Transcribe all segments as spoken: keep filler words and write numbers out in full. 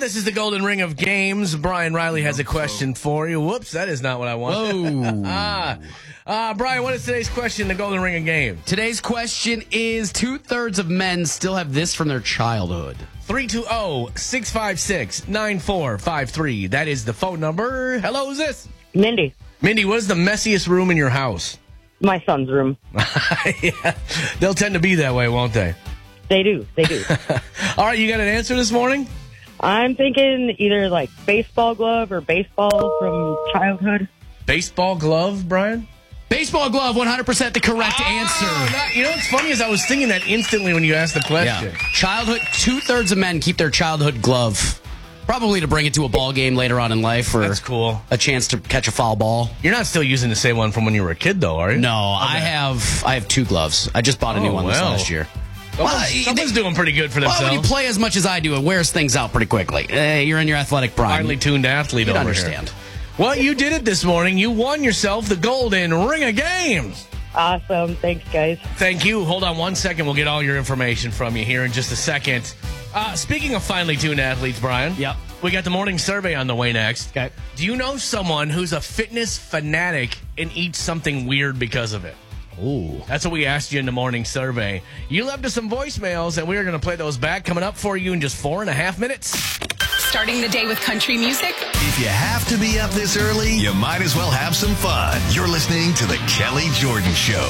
This is the Golden Ring of Games. Brian Riley has a question for you. Whoops, that is not what I wanted. Whoa. ah. uh, Brian, what is today's question, the Golden Ring of Games? Today's question is, two-thirds of men still have this from their childhood. three two zero, six five six, nine four five three. That is the phone number. Hello, who's this? Mindy, Mindy, what is the messiest room in your house? my son's room. Yeah, they'll tend to be that way, won't they? They do. They do. All right, you got an answer this morning? I'm thinking either like baseball glove or baseball from childhood. Baseball glove, Brian? Baseball glove, one hundred percent the correct Oh, answer. that- you know what's funny is I was thinking that instantly when you asked the question. Yeah. Childhood, two-thirds of men keep their childhood glove. Probably to bring it to a ball game later on in life or That's cool. a chance to catch a foul ball. You're not still using the same one from when you were a kid, though, are you? No, I have I have two gloves. I just bought a new Oh, one this well. last year. Someone's, Well, someone's doing pretty good for Well, themselves. when you play as much as I do, it wears things out pretty quickly. Hey, you're in your athletic prime. Finely tuned athlete You'd over understand. here. Well, you did it this morning. You won yourself the Golden Ring of Games. Awesome. Thanks, guys. Thank you. Hold on one second. We'll get all your information from you here in just a second. Uh, speaking of finely tuned athletes, Brian. Yep. We got the morning survey on the way next. Okay. Do you know someone who's a fitness fanatic and eats something weird because of it? Ooh. That's what we asked you in the morning survey. You left us some voicemails, and we are going to play those back coming up for you in just four and a half minutes. Starting the day with country music? If you have to be up this early, you might as well have some fun. You're listening to The Kelly Jordan Show.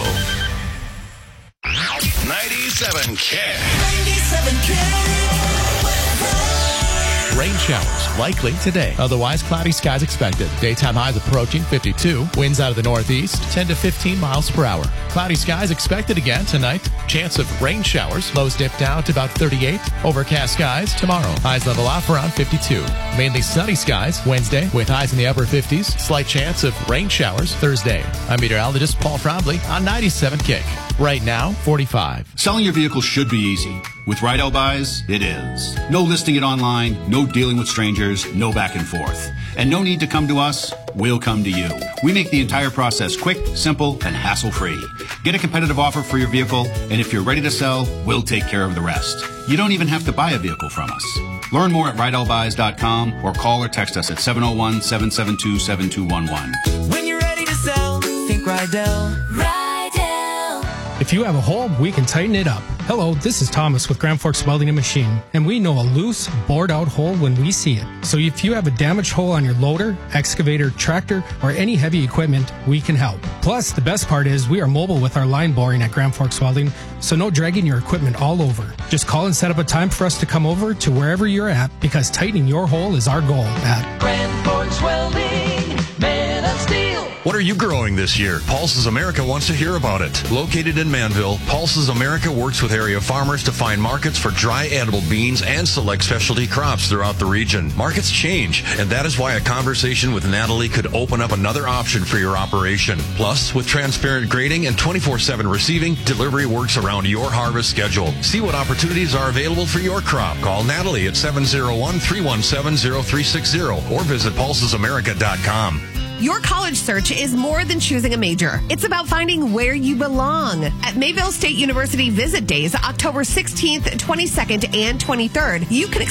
ninety-seven K. ninety-seven K. Rain showers likely today. Otherwise, cloudy skies expected. Daytime highs approaching fifty-two. Winds out of the northeast, ten to fifteen miles per hour. Cloudy skies expected again tonight. Chance of rain showers. Lows dip down to about thirty-eight. Overcast skies tomorrow. Highs level off around fifty-two. Mainly sunny skies Wednesday with highs in the upper fifties. Slight chance of rain showers Thursday. I'm meteorologist Paul Frombley on ninety-seven Kick. Right now, forty-five. Selling your vehicle should be easy. With Rydell Buys, it is. No listing it online, no dealing with strangers, no back and forth. And no need to come to us, we'll come to you. We make the entire process quick, simple, and hassle-free. Get a competitive offer for your vehicle, and if you're ready to sell, we'll take care of the rest. You don't even have to buy a vehicle from us. Learn more at rydell buys dot com or call or text us at seven oh one, seven seven two, seven two one one. When you're ready to sell, think Rydell. Rydell. If you have a hole, we can tighten it up. Hello, this is Thomas with Grand Forks Welding and Machine, and we know a loose, bored-out hole when we see it. So if you have a damaged hole on your loader, excavator, tractor, or any heavy equipment, we can help. Plus, the best part is we are mobile with our line boring at Grand Forks Welding, so no dragging your equipment all over. Just call and set up a time for us to come over to wherever you're at, because tightening your hole is our goal at Grand Forks Welding, man of steel. What are you growing this year? Pulses America wants to hear about it. Located in Manville, Pulses America works with area farmers to find markets for dry edible beans and select specialty crops throughout the region. Markets change, and that is why a conversation with Natalie could open up another option for your operation. Plus, with transparent grading and twenty-four seven receiving, delivery works around your harvest schedule. See what opportunities are available for your crop. Call Natalie at seven oh one, three one seven, oh three six oh or visit pulses america dot com. Your college search is more than choosing a major. It's about finding where you belong. At Mayville State University Visit Days, October sixteenth, twenty-second, and twenty-third, you can